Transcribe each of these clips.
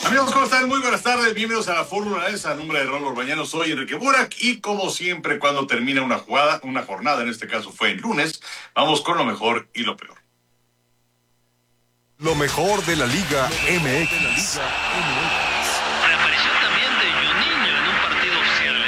Amigos, ¿cómo están? Muy buenas tardes, bienvenidos a la Fórmula S, a nombre de Raúl Orbañano, soy Enrique Burak y como siempre cuando termina una jornada, en este caso fue el lunes, vamos con lo mejor y lo peor. Lo mejor de la Liga MX. Reaparición también de Juninho en un partido oficial,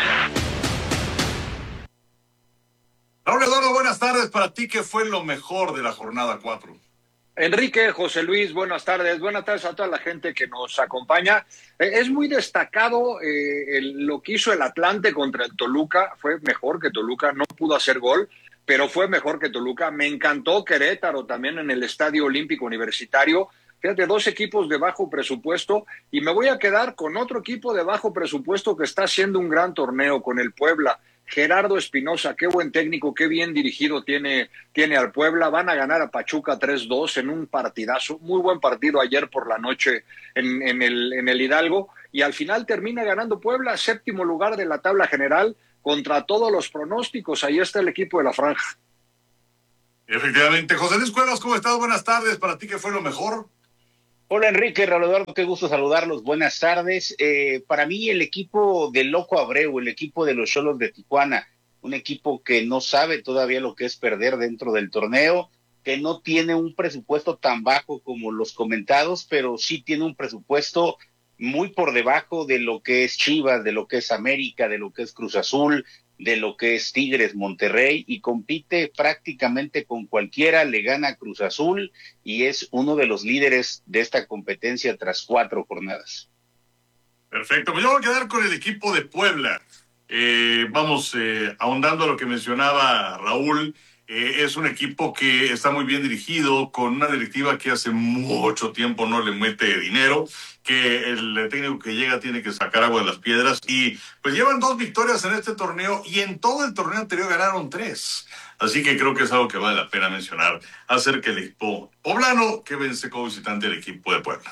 Raúl Eduardo, buenas tardes, para ti, ¿qué fue lo mejor de la jornada 4? Enrique, José Luis, buenas tardes a toda la gente que nos acompaña. Es muy destacado lo que hizo el Atlante contra el Toluca, fue mejor que Toluca, no pudo hacer gol, pero fue mejor que Toluca. Me encantó Querétaro también en el Estadio Olímpico Universitario. Fíjate, dos equipos de bajo presupuesto y me voy a quedar con otro equipo de bajo presupuesto que está haciendo un gran torneo con el Puebla. Gerardo Espinosa, qué buen técnico, qué bien dirigido tiene al Puebla. Van a ganar a Pachuca 3-2 en un partidazo, muy buen partido ayer por la noche en el Hidalgo, y al final termina ganando Puebla, séptimo lugar de la tabla general, contra todos los pronósticos. Ahí está el equipo de la franja. Efectivamente. José Luis Cuevas, ¿cómo estás? Buenas tardes, para ti, ¿qué fue lo mejor? Hola Enrique, Raúl Eduardo, qué gusto saludarlos, buenas tardes. Para mí el equipo de Loco Abreu, el equipo de los Xolos de Tijuana, un equipo que no sabe todavía lo que es perder dentro del torneo, que no tiene un presupuesto tan bajo como los comentados, pero sí tiene un presupuesto muy por debajo de lo que es Chivas, de lo que es América, de lo que es Cruz Azul, de lo que es Tigres, Monterrey, y compite prácticamente con cualquiera, le gana Cruz Azul y es uno de los líderes de esta competencia tras 4 jornadas. Perfecto, pues yo voy a quedar con el equipo de Puebla. Vamos ahondando a lo que mencionaba Raúl. Es un equipo que está muy bien dirigido, con una directiva que hace mucho tiempo no le mete dinero, que el técnico que llega tiene que sacar agua de las piedras, y pues llevan 2 victorias en este torneo y en todo el torneo anterior ganaron 3. Así que creo que es algo que vale la pena mencionar acerca del equipo poblano que vence como visitante el equipo de Puebla.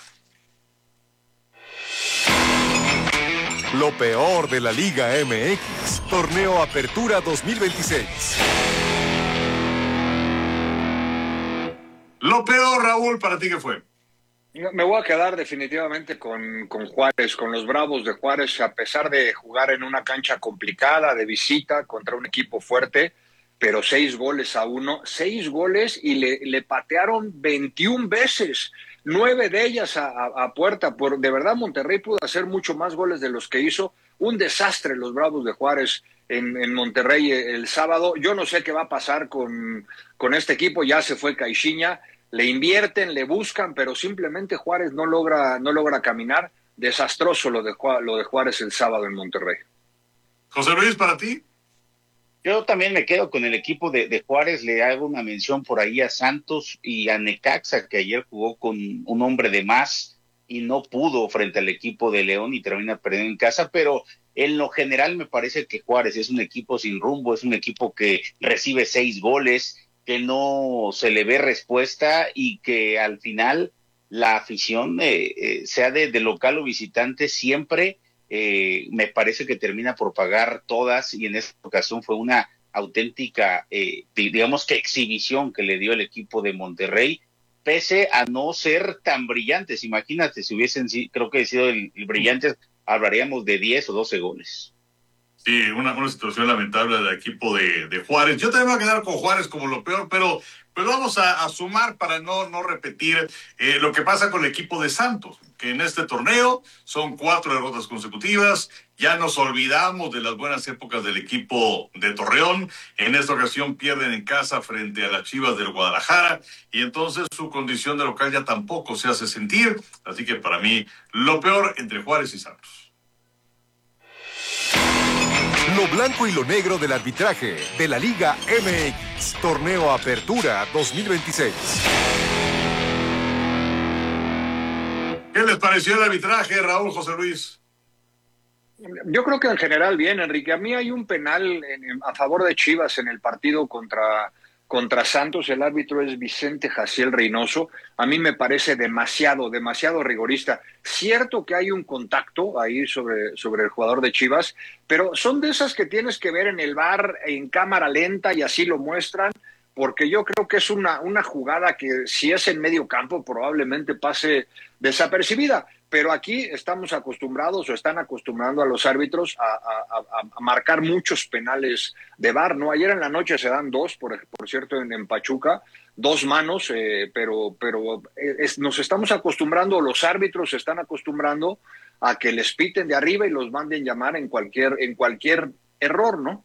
Lo peor de la Liga MX, Torneo Apertura 2026. Lo peor, Raúl, ¿para ti qué fue? Me voy a quedar definitivamente con Juárez, con los Bravos de Juárez, a pesar de jugar en una cancha complicada de visita contra un equipo fuerte, pero 6-1, 6 goles y le patearon 21 veces, 9 de ellas a puerta. De verdad, Monterrey pudo hacer mucho más goles de los que hizo. Un desastre los Bravos de Juárez en Monterrey el sábado. Yo no sé qué va a pasar con este equipo, ya se fue Caixinha. Le invierten, le buscan, pero simplemente Juárez no logra caminar. Desastroso lo de Juárez el sábado en Monterrey. José Luis, ¿para ti? Yo también me quedo con el equipo de Juárez, le hago una mención por ahí a Santos y a Necaxa, que ayer jugó con un hombre de más y no pudo frente al equipo de León y termina perdiendo en casa, pero en lo general me parece que Juárez es un equipo sin rumbo, es un equipo que recibe 6 goles, que no se le ve respuesta y que al final la afición, sea de local o visitante, siempre me parece que termina por pagar todas, y en esta ocasión fue una auténtica, digamos que exhibición que le dio el equipo de Monterrey, pese a no ser tan brillantes. Imagínate, si hubiesen, creo que sido el brillantes, hablaríamos de 10 o 12 goles. Sí, una situación lamentable del equipo de Juárez. Yo también me voy a quedar con Juárez como lo peor, pero pues vamos a sumar para no repetir lo que pasa con el equipo de Santos, que en este torneo son 4 derrotas consecutivas. Ya nos olvidamos de las buenas épocas del equipo de Torreón. En esta ocasión pierden en casa frente a las Chivas del Guadalajara y entonces su condición de local ya tampoco se hace sentir. Así que para mí, lo peor entre Juárez y Santos. Lo blanco y lo negro del arbitraje de la Liga MX, Torneo Apertura 2026. ¿Qué les pareció el arbitraje, Raúl, José Luis? Yo creo que en general bien, Enrique. A mí hay un penal a favor de Chivas en el partido contra Santos. El árbitro es Vicente Jaciel Reynoso. A mí me parece demasiado rigorista. Cierto que hay un contacto ahí sobre el jugador de Chivas, pero son de esas que tienes que ver en el VAR en cámara lenta y así lo muestran, porque yo creo que es una jugada que si es en medio campo probablemente pase desapercibida, pero aquí estamos acostumbrados o están acostumbrando a los árbitros a marcar muchos penales de VAR, ¿no? Ayer en la noche se dan dos, por cierto, en Pachuca, 2 manos, pero nos estamos acostumbrando, los árbitros se están acostumbrando a que les piten de arriba y los manden llamar en cualquier error, ¿no?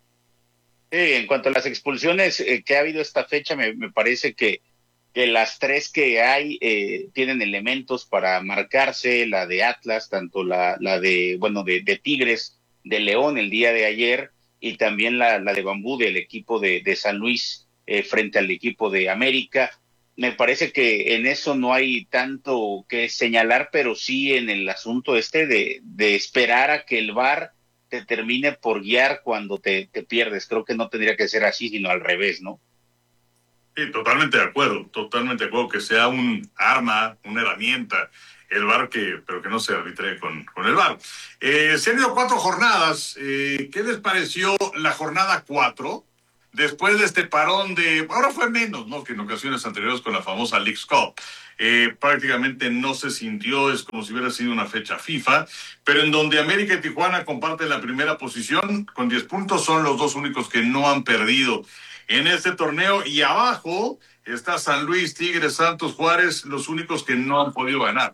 En cuanto a las expulsiones que ha habido esta fecha, me parece que las 3 que hay tienen elementos para marcarse, la de Atlas, tanto la de Tigres, de León el día de ayer, y también la de Bambú del equipo de San Luis frente al equipo de América. Me parece que en eso no hay tanto que señalar, pero sí en el asunto de esperar a que el VAR te termine por guiar cuando te pierdes. Creo que no tendría que ser así, sino al revés, ¿no? Sí, totalmente de acuerdo que sea un arma, una herramienta, el VAR, pero que no se arbitre con el VAR. Se han ido 4 jornadas. ¿Qué les pareció la jornada 4? Después de este parón ahora fue menos, ¿no?, que en ocasiones anteriores con la famosa Leagues Cup. Prácticamente no se sintió, es como si hubiera sido una fecha FIFA, pero en donde América y Tijuana comparten la primera posición con 10 puntos, son los 2 únicos que no han perdido en este torneo, y abajo está San Luis, Tigres, Santos, Juárez, los únicos que no han podido ganar.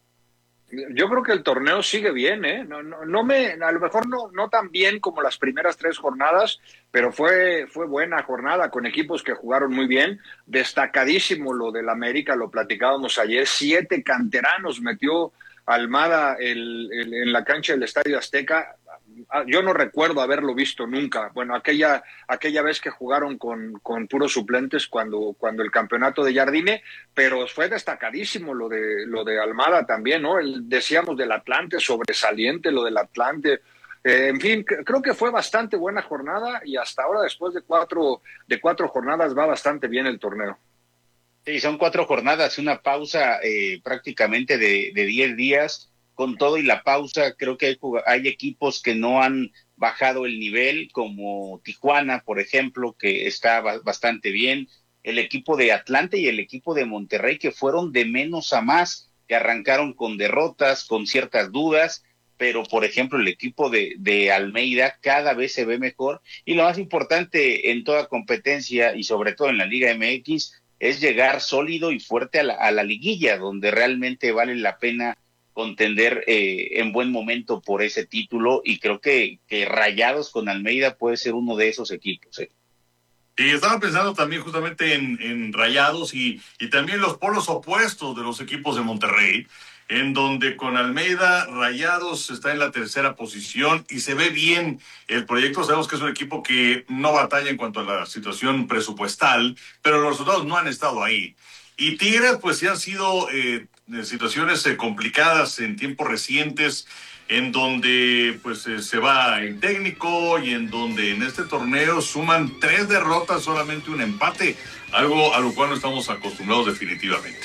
Yo creo que el torneo sigue bien, ¿eh? A lo mejor no tan bien como las primeras 3 jornadas, pero fue buena jornada con equipos que jugaron muy bien. Destacadísimo lo del América, lo platicábamos ayer, 7 canteranos metió Almada en la cancha del Estadio Azteca. Yo no recuerdo haberlo visto nunca. Bueno, aquella vez que jugaron con puros suplentes cuando el campeonato de Jardine, pero fue destacadísimo lo de Almada también, ¿no? Decíamos del Atlante, sobresaliente lo del Atlante. En fin, creo que fue bastante buena jornada, y hasta ahora, después de cuatro jornadas, va bastante bien el torneo. Sí, son 4 jornadas, una pausa prácticamente de 10 días. Con todo y la pausa, creo que hay equipos que no han bajado el nivel, como Tijuana, por ejemplo, que está bastante bien. El equipo de Atlante y el equipo de Monterrey, que fueron de menos a más, que arrancaron con derrotas, con ciertas dudas, pero por ejemplo el equipo de Almeida cada vez se ve mejor. Y lo más importante en toda competencia, y sobre todo en la Liga MX, es llegar sólido y fuerte a la liguilla, donde realmente vale la pena contender en buen momento por ese título, y creo que Rayados con Almeida puede ser uno de esos equipos. Y estaba pensando también justamente en Rayados y también los polos opuestos de los equipos de Monterrey, en donde con Almeida, Rayados está en la 3ª posición y se ve bien el proyecto. Sabemos que es un equipo que no batalla en cuanto a la situación presupuestal, pero los resultados no han estado ahí. Y Tigres, pues sí han sido situaciones complicadas en tiempos recientes, en donde pues se va el técnico, y en donde en este torneo suman 3 derrotas, solamente un empate, algo a lo cual no estamos acostumbrados definitivamente.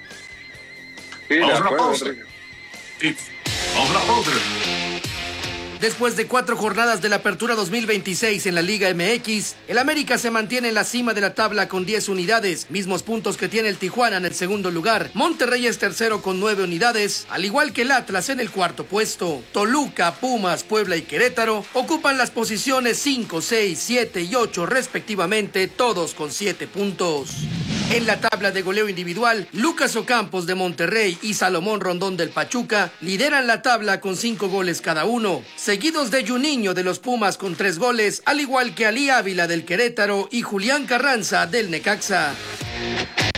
Sí, vamos a una pausa. Sí, vamos a una pausa. Después de 4 jornadas de la Apertura 2026 en la Liga MX, el América se mantiene en la cima de la tabla con 10 unidades, mismos puntos que tiene el Tijuana en el segundo lugar. Monterrey es tercero con 9 unidades, al igual que el Atlas en el 4º puesto. Toluca, Pumas, Puebla y Querétaro ocupan las posiciones 5, 6, 7 y 8 respectivamente, todos con 7 puntos. En la tabla de goleo individual, Lucas Ocampos de Monterrey y Salomón Rondón del Pachuca lideran la tabla con 5 goles cada uno, seguidos de Juninho de los Pumas con 3 goles, al igual que Ali Ávila del Querétaro y Julián Carranza del Necaxa.